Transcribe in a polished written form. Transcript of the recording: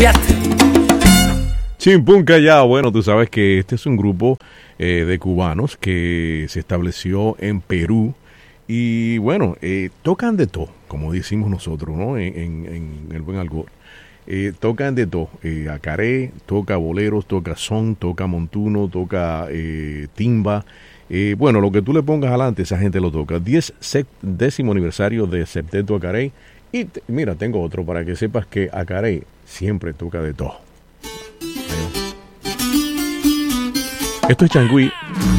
cambiaste. Chimpún Callao, bueno, tú sabes que este es un grupo de cubanos que se estableció en Perú y bueno, tocan de todo, como decimos nosotros, ¿no? En el buen algor. Tocan de todo, acaré, toca boleros, toca son, toca montuno, toca timba. Bueno, lo que tú le pongas adelante, esa gente lo toca. 10º aniversario de Septeto Acaré. Y mira, tengo otro para que sepas que Acaré siempre toca de todo. Esto es Changüí.